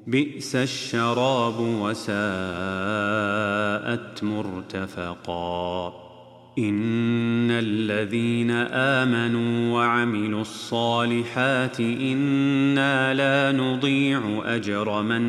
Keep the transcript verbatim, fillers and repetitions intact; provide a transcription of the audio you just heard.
بئس الشراب وساءت مرتفقا إن الذين آمنوا وعملوا الصالحات إنا لا نضيع أجر من